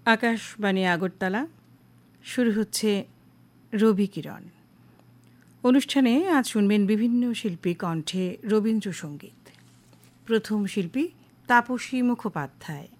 আকাশবাণী আগরতলা শুরু হচ্ছে রবি কিরণ। অনুষ্ঠানে আজ শুনবেন বিভিন্ন শিল্পী কণ্ঠে রবীন্দ্রসঙ্গীত। প্রথম শিল্পী তাপসী মুখোপাধ্যায়।